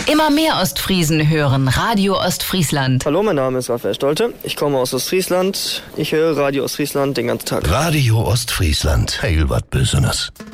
Immer mehr Ostfriesen hören Radio Ostfriesland. Hallo, mein Name ist Raphael Stolte. Ich komme aus Ostfriesland. Ich höre Radio Ostfriesland den ganzen Tag. Radio Ostfriesland. Heil wat Besonderes.